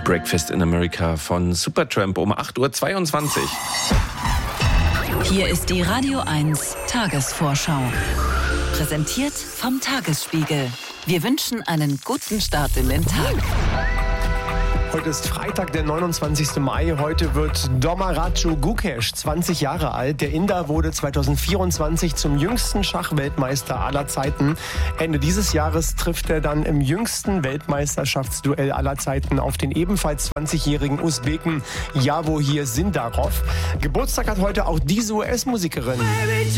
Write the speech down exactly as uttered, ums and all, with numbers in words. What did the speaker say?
Breakfast in America von Supertramp um acht Uhr zweiundzwanzig. Hier ist die Radio eins Tagesvorschau. Präsentiert vom Tagesspiegel. Wir wünschen einen guten Start in den Tag. Heute ist Freitag, der neunundzwanzigsten Mai. Heute wird Dommaraju Gukesh zwanzig Jahre alt. Der Inder wurde zweitausendvierundzwanzig zum jüngsten Schachweltmeister aller Zeiten. Ende dieses Jahres trifft er dann im jüngsten Weltmeisterschaftsduell aller Zeiten auf den ebenfalls zwanzigjährigen Usbeken Javohir Zindarov. Geburtstag hat heute auch diese U S-Musikerin.